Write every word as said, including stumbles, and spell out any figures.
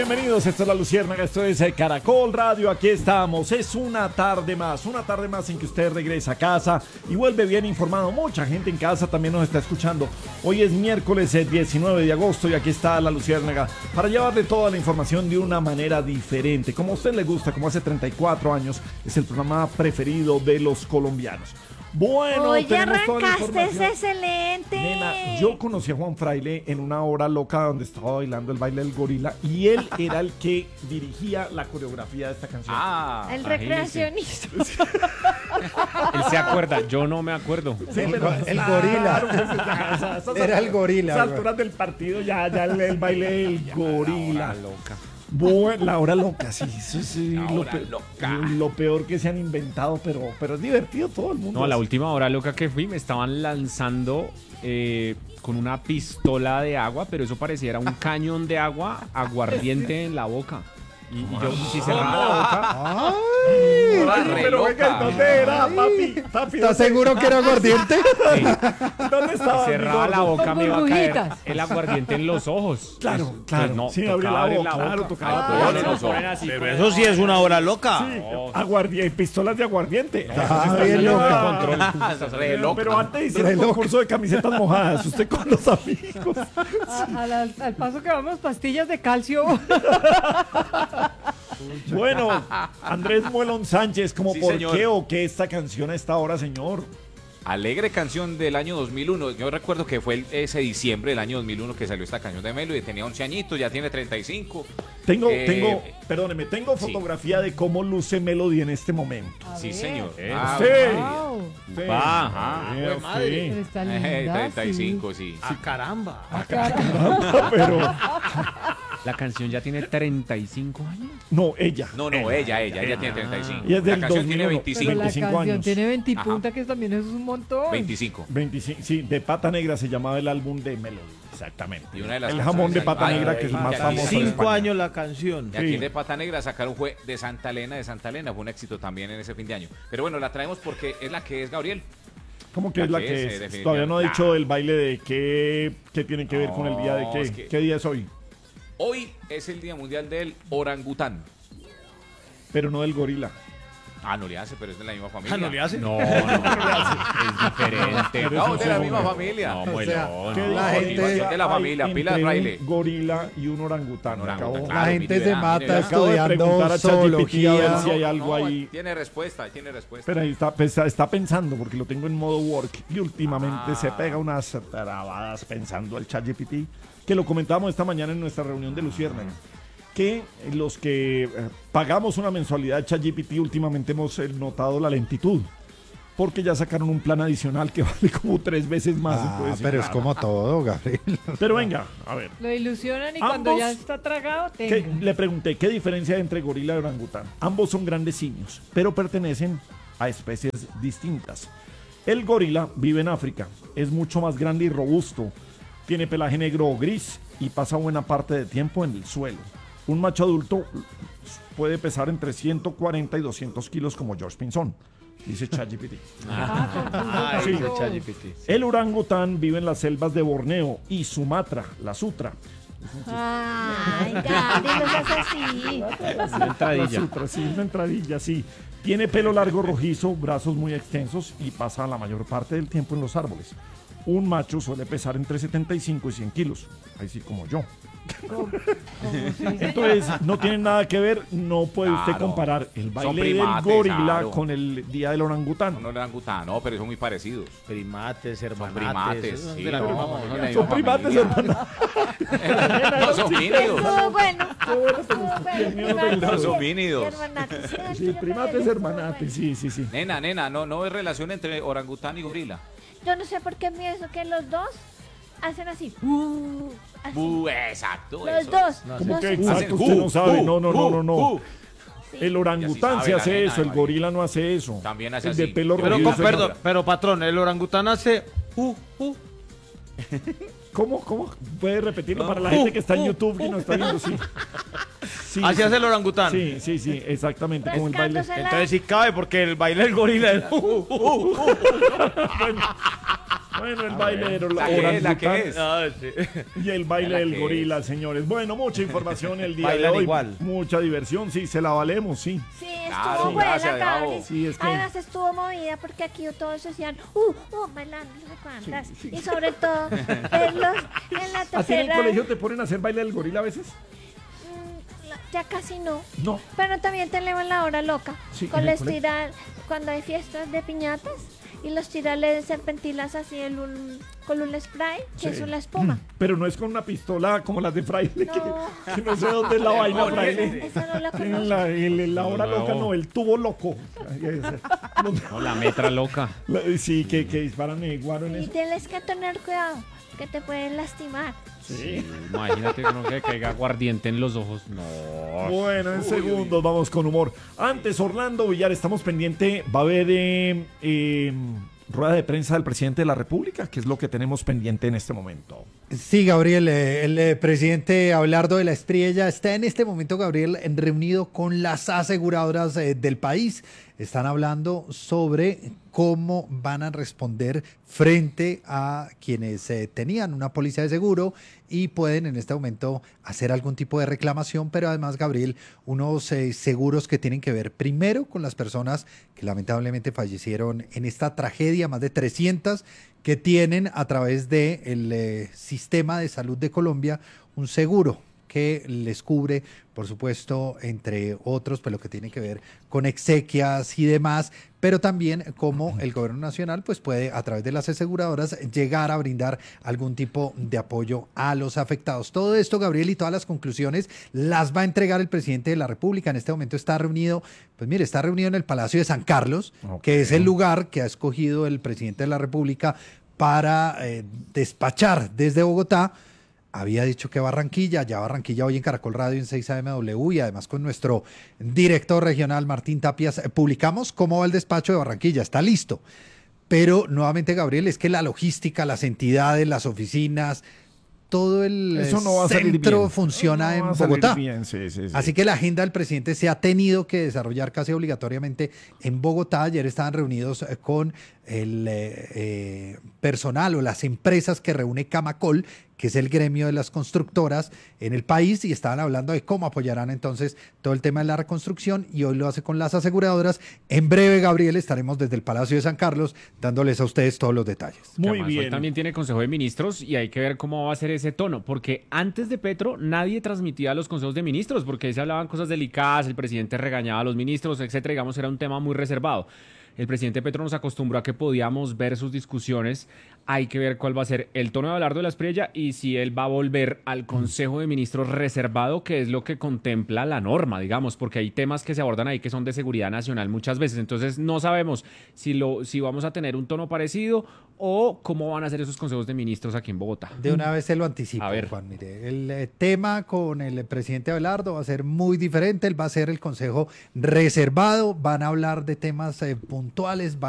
Bienvenidos, esto es La Luciérnaga, esto es eh, Caracol Radio, aquí estamos, es una tarde más, una tarde más en que usted regresa a casa y vuelve bien informado. Mucha gente en casa también nos está escuchando. Hoy es miércoles eh, diecinueve de agosto y aquí está La Luciérnaga para llevarle toda la información de una manera diferente, como a usted le gusta, como hace treinta y cuatro años, es el programa preferido de los colombianos. Bueno, Oye, tenemos toda la arrancaste, es información. excelente. Nena, yo conocí a Juan Fraile en una hora loca donde estaba bailando el baile del gorila y él era el que dirigía la coreografía de esta canción. Ah, El imagínese. recreacionista. Él se acuerda, yo no me acuerdo. Sí, El pero go- el claro, gorila. pues, ya, esa- esas Era el alturas- gorila, esas güey. alturas del partido ya, ya el, el baile del gorila. La hora loca. Bueno, la hora loca, sí, sí, sí, La lo, hora pe- loca. lo peor que se han inventado, pero, pero es divertido todo el mundo. No, la hace. última hora loca que fui me estaban lanzando eh, con una pistola de agua, pero eso pareciera un cañón de agua aguardiente en la boca. Y, y yo, si cerraba la boca, Oye, re pero loca. venga, ¿dónde era, papi? Papi, ¿Estás ¿dónde- seguro que era aguardiente? sí, ¿Dónde estaba? mi cerraba la gordo? boca, me iba a caer burbujitas. el aguardiente en los ojos. Claro, Entonces, claro. no, Sí, tocaba abrir la abrir boca, claro, tocaba Ay, abrir ponen la los boca. ponen así, Pero como- eso sí es una hora loca. Sí, aguardiente, pistolas de aguardiente. Ah, bien loca. control. Estás re loca. Pero antes hicieron Re un loca. concurso de camisetas mojadas, usted con los amigos. A- a la- al paso que vamos, pastillas de calcio. Bueno, Andrés Muelón Sánchez, ¿cómo Sí, por señor. qué o qué esta canción a esta hora, señor? Alegre canción del año dos mil uno. Yo recuerdo que fue el- ese diciembre del año dos mil uno que salió esta canción de Melody. Tenía once añitos, ya tiene treinta y cinco. Tengo, Eh, tengo, perdóneme, tengo sí. fotografía de cómo luce Melody en este momento. A Sí, ver. señor. Eh, Ah, sí. Wow. Sí. Ajá. Sí, Pero sí. está eh, linda. treinta y cinco, sí. Sí. caramba. Pero, La canción ya tiene treinta y cinco años. no, ella. No, no, ella, ella, ella tiene treinta y cinco. Y es del La canción dos mil uno. tiene Pero veinticinco. la veinticinco canción años. tiene veinte Ajá. punta, que también eso es un montón. veinticinco. veinticinco, sí, de Pata Negra se llamaba el álbum de Melody, exactamente. Y una de las el jamón de canciones Pata ahí- Negra, ay, que es el ay, más ay, famoso. en cinco España. años la canción. Y aquí Sí. de Pata Negra sacaron fue de Santa Elena, de Santa Elena. Fue un éxito también en ese fin de año. Pero bueno, la traemos porque es la que es Gabriel. ¿Cómo que La es la que que es, es? eh, definitivamente. Todavía no ha dicho el baile de qué, qué tiene que ver con el día de No, qué. es que- ¿Qué día es hoy? Hoy es el Día Mundial del Orangután. Pero no del gorila. Ah, no le hace, pero es de la misma familia. Ah, ¿no le hace? No, no, es diferente. No, de la misma Hombre. familia. No, O bueno, sea, no. ¿Qué la diferencia gente- de la hay familia, Pilar entre Fraile? un gorila y un orangután? Un orangután, Acabo- claro. La gente mire, se ah, mata mire, acabo de preguntar estudiando a ChatGPT a ver zoología. si hay algo ahí. Tiene respuesta, tiene respuesta. Pero ahí está, pues, está pensando, porque lo tengo en modo work y últimamente Ah. se pega unas trabadas pensando el ChatGPT, que lo comentábamos esta mañana en nuestra reunión de Luciérnaga, que los que eh, pagamos una mensualidad de ChatGPT últimamente hemos eh, notado la lentitud, porque ya sacaron un plan adicional que vale como tres veces más. Ah, entonces, pero es claro. como todo, Gabriel. Pero venga, a ver. Lo ilusionan y Ambos- cuando ya está tragado, ¿Qué- tenga. le pregunté, ¿qué diferencia hay entre gorila y orangután? Ambos son grandes simios, pero pertenecen a especies distintas. El gorila vive en África, es mucho más grande y robusto, tiene pelaje negro o gris y pasa buena parte del tiempo en el suelo. Un macho adulto puede pesar entre ciento cuarenta y doscientos kilos como George Pinzón, dice ChatGPT. Ah, con Sí. punto. El orangután vive en las selvas de Borneo y Sumatra, la Sutra. Ay, Gandhi, no seas así. Una entradilla. La sutra, sí, una entradilla, sí. Tiene pelo largo rojizo, brazos muy extensos y pasa la mayor parte del tiempo en los árboles. Un macho suele pesar entre setenta y cinco y cien kilos, así como yo. ¿Cómo sí, Entonces, no tiene nada que ver, no puede usted Claro. comparar el Son baile del primates, gorila claro. con el día del orangután. No, orangután, no, pero son muy parecidos. Primates, Son hermanates. primates, esos son sí, de la no, misma son familia. de la Son misma primates, familia. hermano. No son mínidos. Estuvo bueno. bueno, pero Estuvo el mío no bueno. te gustó. No son mínidos. Hermanates, sí, Sí, yo primates, también, hermanates, estuvo sí, sí, sí. Nena, nena, no, no hay relación entre orangután y gorila. bueno. Yo no sé por qué pienso que los dos hacen así. Uh, así. Bu, exacto. Los eso dos. es. No, Como No que sé. exacto, Hacen usted no uh, sabe, uh, no, no, no, no, no. uh, uh. Sí. El orangután Y así se sabe hace la nena, eso, el María. gorila no hace eso. También hace el de así. pelo Pero, rojizo. con, perdón, pero patrón, el orangután hace uh, uh. ¿Cómo, cómo? ¿Puede repetirlo No. para la Uh, gente que está en uh, YouTube y no está viendo? Sí. Sí, Así sí. hace el orangután. Sí, sí, sí, exactamente, como el baile. Rascándose la- Entonces sí cabe porque el baile del gorila es uh, uh, uh. Bueno, el baile del ¿La qué es? ¿La qué orangután es? Ah, sí. y el baile ¿La del qué gorila, señores. Bueno, mucha información el día de Bailan hoy. igual. Mucha diversión, sí, se la valemos, sí. Sí, estuvo Claro, buena, gracias, Gaby. Gabo. Sí, es que- Además estuvo movida porque aquí todos decían, uh, uh, bailando, no sé cuántas. Y sobre todo, en, los, en la ¿A ti en el tercera, colegio te ponen a hacer baile del gorila a veces? mm, la- ya casi no. No. Pero también te elevan la hora loca. Sí, con en el les colegio. tirar, cuando hay fiestas de piñatas y los tirales serpentilas así en un, con un spray, que Sí. es una espuma. Pero no es con una pistola como las de Fraile, que, No. que no sé dónde es la vaina, Fraile. Esa no la En conozco. la, en la hora No. loca, no, el tubo loco. No, la metra loca. La- Sí, que, que disparan el guaro en Y eso. tienes que tener cuidado, que te pueden lastimar. Sí. Imagínate uno que caiga aguardiente en los ojos. No. Bueno, en segundos vamos con humor. Antes, Orlando Villar, estamos pendiente. Va a haber eh, eh, rueda de prensa del presidente de la República, que es lo que tenemos pendiente en este momento. Sí, Gabriel, eh, el eh, presidente Abelardo de la Espriella está en este momento, Gabriel, en reunido con las aseguradoras eh, del país. Están hablando sobre cómo van a responder frente a quienes eh, tenían una póliza de seguro y pueden en este momento hacer algún tipo de reclamación, pero además, Gabriel, unos eh, seguros que tienen que ver primero con las personas que lamentablemente fallecieron en esta tragedia, más de trescientas que tienen a través del eh, sistema de salud de Colombia un seguro que les cubre, por supuesto, entre otros, pues lo que tiene que ver con exequias y demás, pero también cómo el gobierno nacional pues puede a través de las aseguradoras llegar a brindar algún tipo de apoyo a los afectados. Todo esto, Gabriel, y todas las conclusiones las va a entregar el presidente de la República. En este momento está reunido, pues mire, está reunido en el Palacio de San Carlos, Ok. que es el lugar que ha escogido el presidente de la República para eh, despachar desde Bogotá. Había dicho que Barranquilla, ya Barranquilla hoy en Caracol Radio en seis A M W y además con nuestro director regional Martín Tapias eh, publicamos cómo va el despacho de Barranquilla, está listo. Pero nuevamente, Gabriel, es que la logística, las entidades, las oficinas, todo el Eso no va a eh, salir centro bien. funciona No va a en salir Bogotá. bien, sí, sí, sí. Así que la agenda del presidente se ha tenido que desarrollar casi obligatoriamente en Bogotá. Ayer estaban reunidos eh, con el eh, eh, personal o las empresas que reúne Camacol, que es el gremio de las constructoras en el país, y estaban hablando de cómo apoyarán entonces todo el tema de la reconstrucción, y hoy lo hace con las aseguradoras. En breve, Gabriel, estaremos desde el Palacio de San Carlos dándoles a ustedes todos los detalles. Muy Además, hoy bien. también tiene Consejo de Ministros y hay que ver cómo va a ser ese tono, porque antes de Petro nadie transmitía los consejos de ministros, porque ahí se hablaban cosas delicadas, el presidente regañaba a los ministros, etcétera. Digamos, era un tema muy reservado. El presidente Petro nos acostumbró a que podíamos ver sus discusiones. Hay que ver cuál va a ser el tono de Abelardo de la Espriella y si él va a volver al Consejo de Ministros reservado, que es lo que contempla la norma, digamos, porque hay temas que se abordan ahí que son de seguridad nacional muchas veces. Entonces no sabemos si, lo, si vamos a tener un tono parecido o cómo van a ser esos consejos de ministros aquí en Bogotá. De una vez se lo anticipo, A ver. Juan. Mire, el eh, tema con el presidente Abelardo va a ser muy diferente. Él va a ser el consejo reservado. Van a hablar de temas eh, puntuales. Va